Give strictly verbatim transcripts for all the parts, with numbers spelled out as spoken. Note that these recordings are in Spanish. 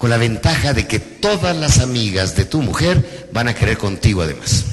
con la ventaja de que todas las amigas de tu mujer van a querer contigo además.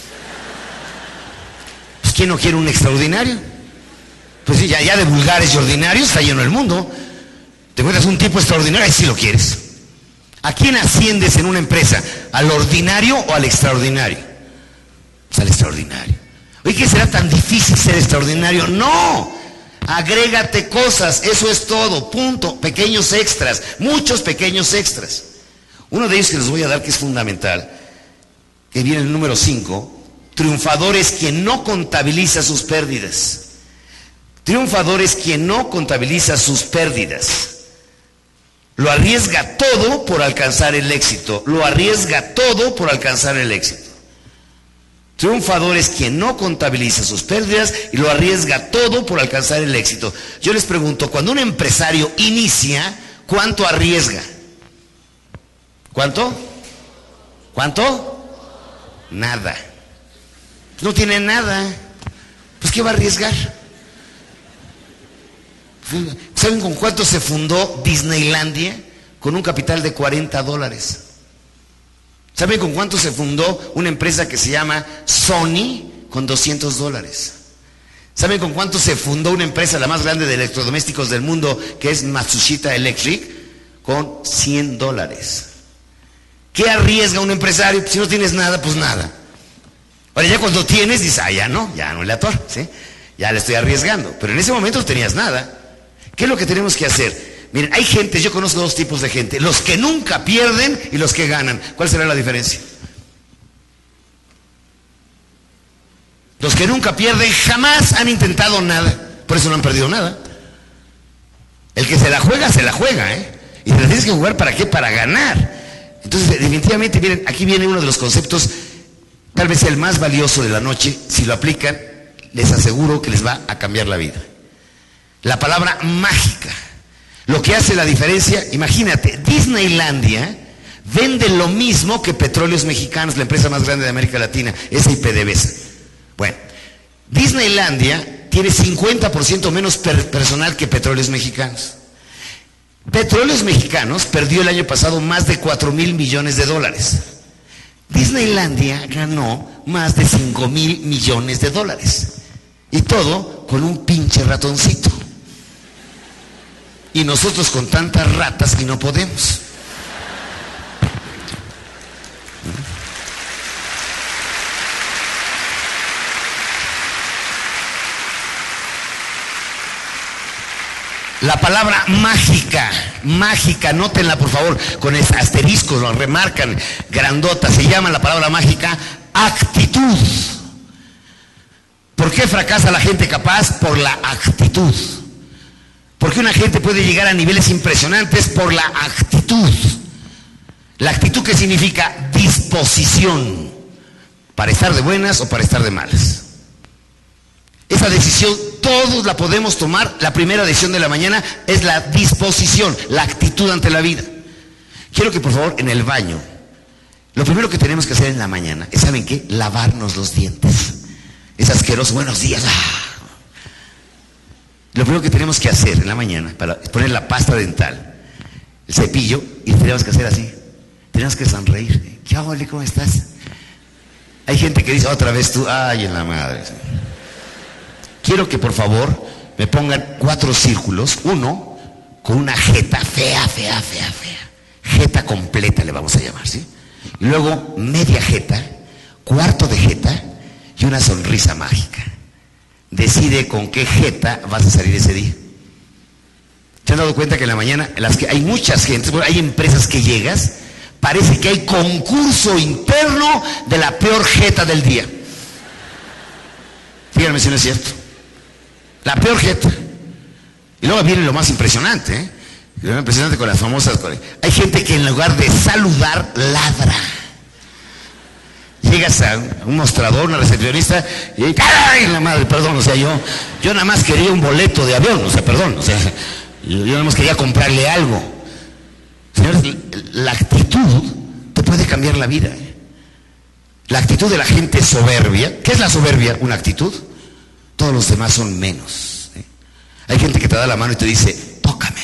Pues ¿quién no quiere un extraordinario? Pues sí, ya, ya de vulgares y ordinarios está lleno el mundo. Te encuentras un tipo extraordinario y sí lo quieres. ¿A quién asciendes en una empresa? ¿Al ordinario o al extraordinario? Pues al extraordinario. Oye, ¿qué será tan difícil ser extraordinario? No, agrégate cosas, eso es todo, punto. Pequeños extras, muchos pequeños extras. Uno de ellos que les voy a dar, que es fundamental, que viene el número cinco, triunfador es quien no contabiliza sus pérdidas. Triunfador es quien no contabiliza sus pérdidas. Lo arriesga todo por alcanzar el éxito, lo arriesga todo por alcanzar el éxito. Triunfador es quien no contabiliza sus pérdidas y lo arriesga todo por alcanzar el éxito. Yo les pregunto, cuando un empresario inicia, ¿cuánto arriesga? ¿Cuánto? ¿Cuánto? Nada. No tiene nada. Pues ¿qué va a arriesgar? ¿Saben con cuánto se fundó Disneylandia? Con un capital de cuarenta dólares. ¿Saben con cuánto se fundó una empresa que se llama Sony? Con doscientos dólares. ¿Saben con cuánto se fundó una empresa, la más grande de electrodomésticos del mundo, que es Matsushita Electric? Con cien dólares. ¿Qué arriesga un empresario? Si no tienes nada, pues nada. Ahora ya cuando tienes, dices, ah, ya no, ya no le atoro, ¿sí? Ya le estoy arriesgando. Pero en ese momento no tenías nada. ¿Qué es lo que tenemos que hacer? Miren, hay gente, yo conozco dos tipos de gente, los que nunca pierden y los que ganan. ¿Cuál será la diferencia? Los que nunca pierden jamás han intentado nada, por eso no han perdido nada. El que se la juega, se la juega, ¿eh? Y te la tienes que jugar, ¿para qué? Para ganar. Entonces, definitivamente, miren, aquí viene uno de los conceptos, tal vez el más valioso de la noche. Si lo aplican, les aseguro que les va a cambiar la vida. La palabra mágica. Lo que hace la diferencia, imagínate, Disneylandia vende lo mismo que Petróleos Mexicanos, la empresa más grande de América Latina, S y P D V S A. Bueno, Disneylandia tiene cincuenta por ciento menos per personal que Petróleos Mexicanos. Petróleos Mexicanos perdió el año pasado más de cuatro mil millones de dólares. Disneylandia ganó más de cinco mil millones de dólares. Y todo con un pinche ratoncito. Y nosotros con tantas ratas y no podemos. La palabra mágica, mágica, nótenla por favor, con ese asterisco, lo remarcan, grandota, se llama la palabra mágica actitud. ¿Por qué fracasa la gente capaz? Por la actitud. ¿Por qué una gente puede llegar a niveles impresionantes? Por la actitud. La actitud, ¿qué significa? Disposición. Para estar de buenas o para estar de malas. Esa decisión todos la podemos tomar. La primera decisión de la mañana es la disposición, la actitud ante la vida. Quiero que por favor en el baño, lo primero que tenemos que hacer en la mañana es, ¿saben qué? Lavarnos los dientes. Es asqueroso, buenos días. ¡Ah! Lo primero que tenemos que hacer en la mañana para poner la pasta dental, el cepillo, y tenemos que hacer así. Tenemos que sonreír. ¿Qué hago, Ale? ¿Cómo estás? Hay gente que dice otra vez tú, ay, en la madre. Quiero que por favor me pongan cuatro círculos, uno con una jeta fea, fea, fea, fea. Jeta completa le vamos a llamar, ¿sí? Y luego media jeta, cuarto de jeta y una sonrisa mágica. Decide con qué jeta vas a salir ese día. ¿Se han dado cuenta que en la mañana, en las que hay muchas gentes, bueno, hay empresas que llegas, parece que hay concurso interno de la peor jeta del día? Díganme si no es cierto. La peor jeta. Y luego viene lo más impresionante, ¿eh? Lo más impresionante con las famosas. Hay gente que en lugar de saludar, ladra. Llegas a un mostrador, una recepcionista, y ¡ay, la madre! Perdón, o sea, yo, yo nada más quería un boleto de avión, o sea, perdón, o sea, yo, yo nada más quería comprarle algo. Señores, la actitud te puede cambiar la vida. ¿eh? La actitud de la gente soberbia. ¿Qué es la soberbia? Una actitud. Todos los demás son menos. ¿eh? Hay gente que te da la mano y te dice, tócame.